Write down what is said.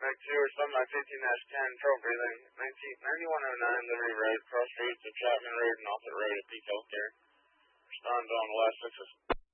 Mike 2 or something, 15-10, trophy, then 9109 Liberty Road, cross streets of Chapman Road and Offit Road at Peak Healthcare. Respond on the last 6